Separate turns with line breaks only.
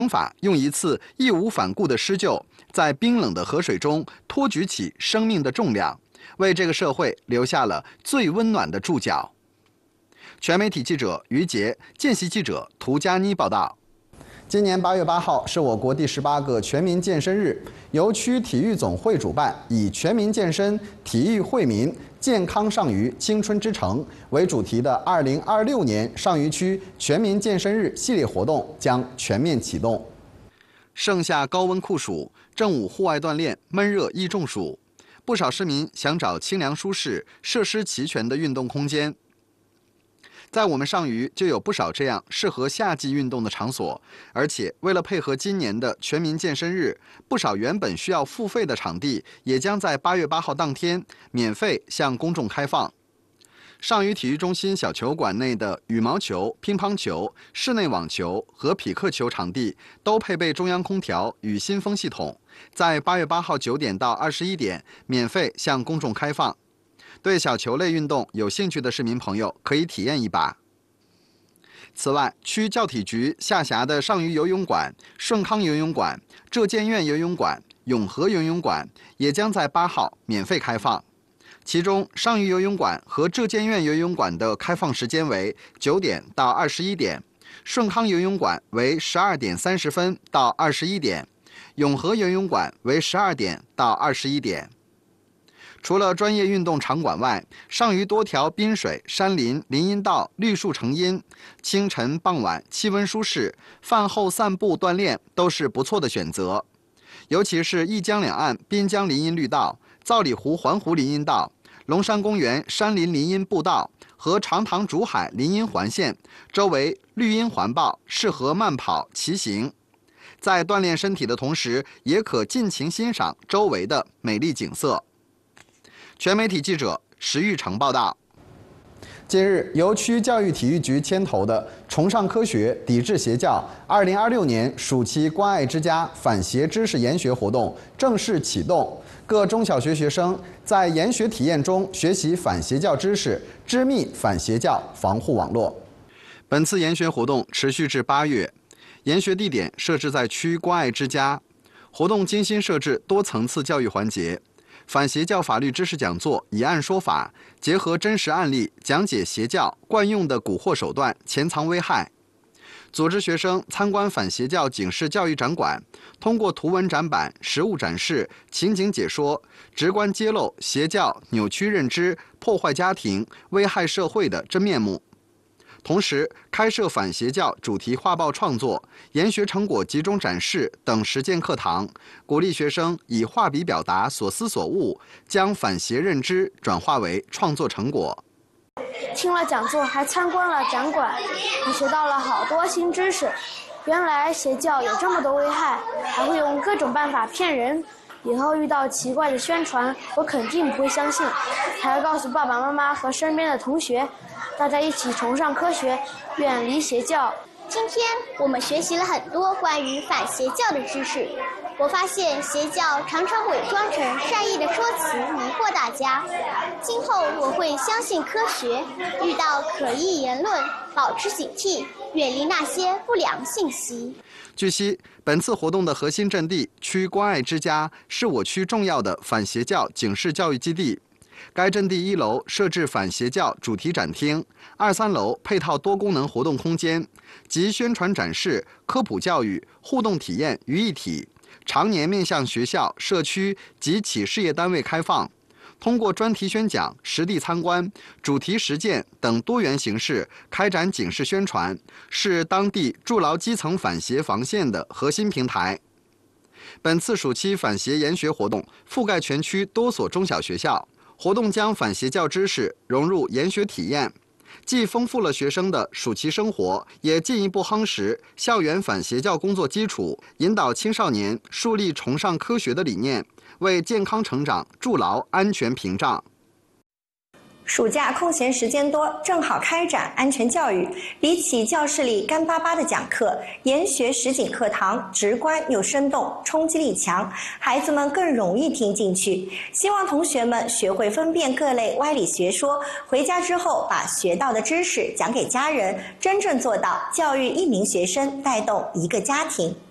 方法用一次义无反顾的施救，在冰冷的河水中托举起生命的重量，为这个社会留下了最温暖的注脚。全媒体记者于杰，见习记者涂佳妮报道。今年8月8号是我国第18个全民健身日，由区体育总会主办，以“全民健身，体育惠民，健康上虞，青春之城”为主题的2026年上虞区全民健身日系列活动将全面启动。盛夏高温酷暑，正午户外锻炼，闷热易中暑，不少市民想找清凉舒适、设施齐全的运动空间。在我们上虞就有不少这样适合夏季运动的场所，而且为了配合今年的全民健身日，不少原本需要付费的场地也将在8月8号当天免费向公众开放。上虞体育中心小球馆内的羽毛球、乒乓球、室内网球和匹克球场地都配备中央空调与新风系统，在8月8号9点到21点免费向公众开放。对小球类运动有兴趣的市民朋友可以体验一把。此外，区教体局下辖的上虞游泳馆、顺康游泳馆、浙建院游泳馆、永和游泳馆也将在8号免费开放。其中，上虞游泳馆和浙建院游泳馆的开放时间为9点到21点，顺康游泳馆为12点30分到21点，永和游泳馆为12点到21点。除了专业运动场馆外，上虞多条滨水、山林、林荫道绿树成荫，清晨、傍晚气温舒适，饭后散步锻炼都是不错的选择。尤其是一江两岸滨江林荫绿道、皂里湖环湖林荫道、龙山公园山林林荫步道和长塘竹海林荫环线，周围绿荫环抱，适合慢跑、骑行。在锻炼身体的同时，也可尽情欣赏周围的美丽景色。全媒体记者石玉成报道。近日，由区教育体育局牵头的“崇尚科学，抵制邪教”2026年暑期关爱之家反邪知识研学活动正式启动。各中小学学生在研学体验中学习反邪教知识，织密反邪教防护网络。本次研学活动持续至8月，研学地点设置在区关爱之家。活动精心设置多层次教育环节。反邪教法律知识讲座以案说法，结合真实案例讲解邪教惯用的蛊惑手段、潜藏危害。组织学生参观反邪教警示教育展馆，通过图文展板、实物展示、情景解说，直观揭露邪教扭曲认知、破坏家庭、危害社会的真面目。同时，开设反邪教主题画报创作、研学成果集中展示等实践课堂，鼓励学生以画笔表达所思所悟，将反邪认知转化为创作成果。
听了讲座，还参观了展馆，也学到了好多新知识。原来邪教有这么多危害，还会用各种办法骗人。以后遇到奇怪的宣传，我肯定不会相信，还要告诉爸爸妈妈和身边的同学，大家一起崇尚科学，远离邪教。
今天我们学习了很多关于反邪教的知识。我发现邪教常常伪装成善意的说辞，迷惑大家。今后我会相信科学，遇到可疑言论保持警惕，远离那些不良信息。
据悉，本次活动的核心阵地区关爱之家是我区重要的反邪教警示教育基地。该阵地1楼设置反邪教主题展厅，2、3楼配套多功能活动空间，集宣传展示、科普教育、互动体验于一体，常年面向学校、社区及企事业单位开放。通过专题宣讲、实地参观、主题实践等多元形式开展警示宣传，是当地筑牢基层反邪防线的核心平台。本次暑期反邪研学活动覆盖全区多所中小学校，活动将反邪教知识融入研学体验，既丰富了学生的暑期生活，也进一步夯实校园反邪教工作基础，引导青少年树立崇尚科学的理念，为健康成长筑牢安全屏障。
暑假空闲时间多，正好开展安全教育。比起教室里干巴巴的讲课，研学实景课堂直观又生动，冲击力强，孩子们更容易听进去。希望同学们学会分辨各类歪理学说，回家之后把学到的知识讲给家人，真正做到教育1名学生带动1个家庭。